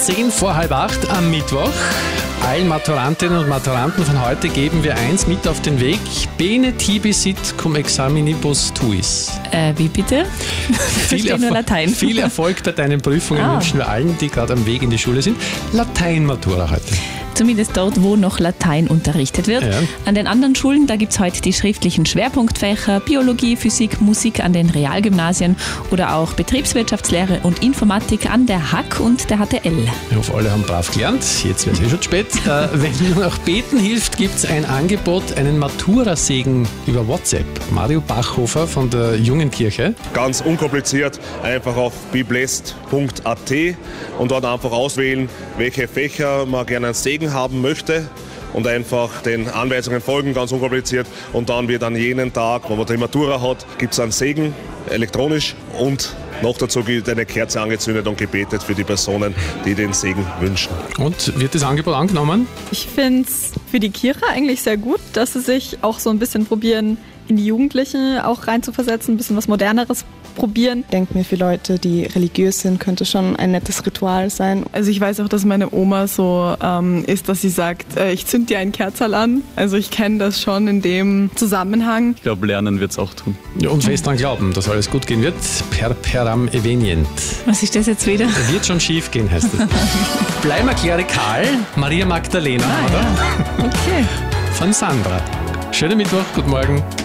10 vor halb 8 am Mittwoch. Allen Maturantinnen und Maturanten von heute geben wir eins mit auf den Weg. Bene tibi sit cum examinibus tuis. Wie bitte? Nur Latein. Viel Erfolg bei deinen Prüfungen wünschen wir allen, die gerade am Weg in die Schule sind. Lateinmatura heute. Zumindest dort, wo noch Latein unterrichtet wird. Ja. An den anderen Schulen, da gibt es heute die schriftlichen Schwerpunktfächer Biologie, Physik, Musik an den Realgymnasien oder auch Betriebswirtschaftslehre und Informatik an der HAK und der HTL. Ich hoffe, alle haben brav gelernt. Jetzt wäre es schon spät. Wenn nur noch beten hilft, gibt es ein Angebot, einen Matura-Segen über WhatsApp. Mario Bachhofer von der Jungenkirche. Ganz unkompliziert, einfach auf beblessed.at und dort einfach auswählen, welche Fächer man gerne einen Segen haben möchte und einfach den Anweisungen folgen, ganz unkompliziert. Und dann wird an jenem Tag, wo man die Matura hat, gibt es einen Segen elektronisch und noch dazu wird eine Kerze angezündet und gebetet für die Personen, die den Segen wünschen. Und wird das Angebot angenommen? Ich finde es für die Kirche eigentlich sehr gut, dass sie sich auch so ein bisschen probieren, in die Jugendlichen auch reinzuversetzen, ein bisschen was Moderneres probieren. Ich denke mir, für Leute, die religiös sind, könnte schon ein nettes Ritual sein. Also ich weiß auch, dass meine Oma so ist, dass sie sagt, ich zünd dir ein Kerzerl an. Also ich kenne das schon in dem Zusammenhang. Ich glaube, lernen wird es auch tun. Ja, und fest dran glauben, dass alles gut gehen wird. Perperam evenient. Was ist das jetzt wieder? Wird schon schief gehen, heißt es. Bleiben wir klerikal. Maria Magdalena, oder? Ja. Okay. Von Sandra. Schönen Mittwoch, guten Morgen.